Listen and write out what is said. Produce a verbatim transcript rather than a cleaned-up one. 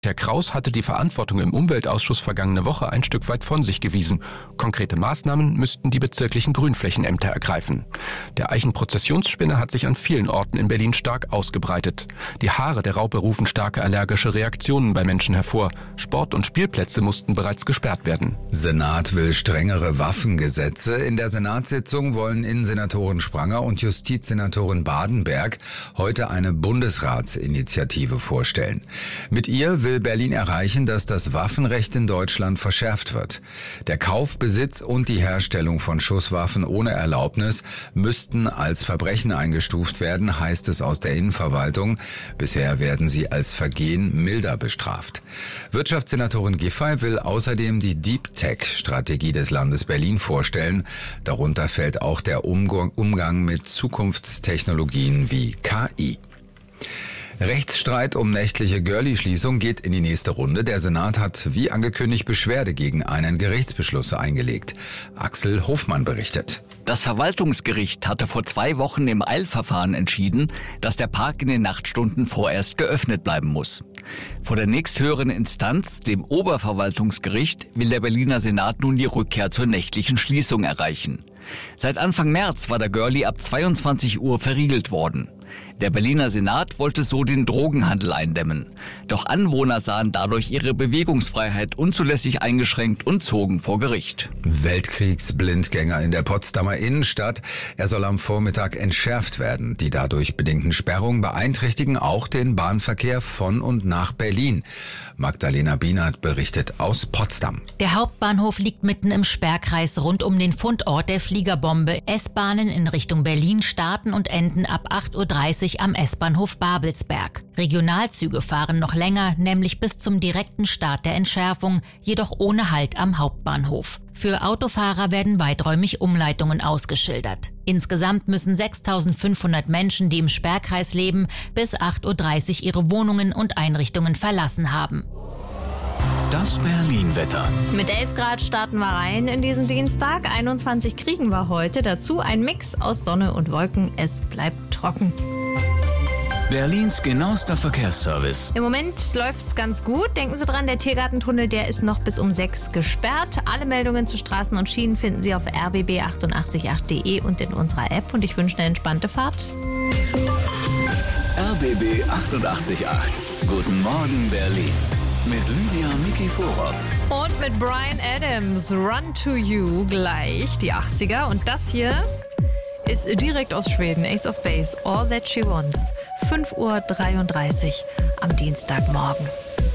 Herr Kraus hatte die Verantwortung im Umweltausschuss vergangene Woche ein Stück weit von sich gewiesen. Konkrete Maßnahmen müssten die bezirklichen Grünflächenämter ergreifen. Der Eichenprozessionsspinne hat sich an vielen Orten in Berlin stark ausgebreitet. Die Haare der Raupe rufen starke allergische Reaktionen bei Menschen hervor. Sport- und Spielplätze mussten bereits gesperrt werden. Senat will strengere Waffengesetze. In der Senatssitzung wollen Innensenatorin Spranger und Justizsenatorin Badenberg heute eine Bundesratsinitiative vorstellen. Mit ihr will Berlin erreichen, dass das Waffenrecht in Deutschland verschärft wird. Der Kauf, Besitz und die Herstellung von Schusswaffen ohne Erlaubnis müssten als Verbrechen eingestuft werden, heißt es aus der Innenverwaltung. Bisher werden sie als Vergehen milder bestraft. Wirtschaftssenatorin Giffey will außerdem die Deep Tech-Strategie des Landes Berlin vorstellen. Darunter fällt auch der Umgang mit Zukunftstechnologien wie K I. Rechtsstreit um nächtliche Girlie-Schließung geht in die nächste Runde. Der Senat hat wie angekündigt Beschwerde gegen einen Gerichtsbeschluss eingelegt. Axel Hofmann berichtet. Das Verwaltungsgericht hatte vor zwei Wochen im Eilverfahren entschieden, dass der Park in den Nachtstunden vorerst geöffnet bleiben muss. Vor der nächsthöheren Instanz, dem Oberverwaltungsgericht, will der Berliner Senat nun die Rückkehr zur nächtlichen Schließung erreichen. Seit Anfang März war der Girlie ab zweiundzwanzig Uhr verriegelt worden. Der Berliner Senat wollte so den Drogenhandel eindämmen. Doch Anwohner sahen dadurch ihre Bewegungsfreiheit unzulässig eingeschränkt und zogen vor Gericht. Weltkriegsblindgänger in der Potsdamer Innenstadt. Er soll am Vormittag entschärft werden. Die dadurch bedingten Sperrungen beeinträchtigen auch den Bahnverkehr von und nach Berlin. Magdalena Bienert berichtet aus Potsdam. Der Hauptbahnhof liegt mitten im Sperrkreis rund um den Fundort der Fliegerbombe. S-Bahnen in Richtung Berlin starten und enden ab acht Uhr dreißig am S-Bahnhof Babelsberg. Regionalzüge fahren noch länger, nämlich bis zum direkten Start der Entschärfung, jedoch ohne Halt am Hauptbahnhof. Für Autofahrer werden weiträumig Umleitungen ausgeschildert. Insgesamt müssen sechstausendfünfhundert Menschen, die im Sperrkreis leben, bis acht Uhr dreißig ihre Wohnungen und Einrichtungen verlassen haben. Das Berlin-Wetter. Mit elf Grad starten wir rein in diesen Dienstag. einundzwanzig kriegen wir heute. Dazu ein Mix aus Sonne und Wolken. Es bleibt trocken. Berlins genauester Verkehrsservice. Im Moment läuft's ganz gut. Denken Sie dran, der Tiergartentunnel, der ist noch bis um sechs gesperrt. Alle Meldungen zu Straßen und Schienen finden Sie auf r b b achtundachtzig punkt acht punkt de und in unserer App. Und ich wünsche eine entspannte Fahrt. R B B achtundachtzig Punkt acht. Guten Morgen, Berlin. Mit Lydia Nikiforov. Und mit Bryan Adams. Run to You gleich, die achtziger. Und das hier ist direkt aus Schweden. Ace of Base, All That She Wants. fünf Uhr dreiunddreißig am Dienstagmorgen.